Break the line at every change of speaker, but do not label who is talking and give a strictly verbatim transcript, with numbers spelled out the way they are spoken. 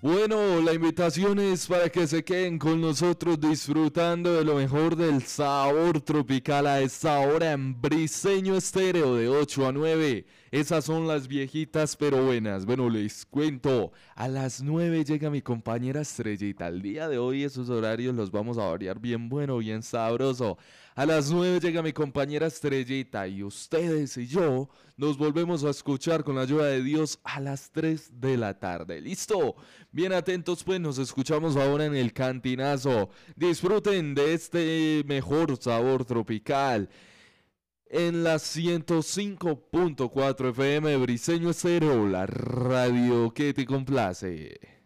Bueno, la invitación es para que se queden con nosotros disfrutando de lo mejor del sabor tropical a esta hora en Briseño Estéreo de ocho a nueve. Esas son las viejitas pero buenas. Bueno, les cuento, a las nueve llega mi compañera Estrellita. El día de hoy esos horarios los vamos a variar bien bueno, bien sabroso. A las nueve llega mi compañera Estrellita y ustedes y yo nos volvemos a escuchar con la ayuda de Dios a las tres de la tarde. ¿Listo? Bien atentos pues, nos escuchamos ahora en el Cantinazo. Disfruten de este mejor sabor tropical en la ciento cinco punto cuatro F M Briseño Estéreo, la radio que te complace.